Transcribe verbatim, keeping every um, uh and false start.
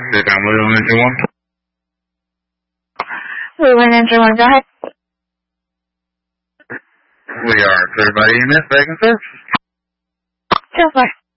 Daytime Little Engine one. Little Engine one, go ahead. We are third body unit, back and service. Just like.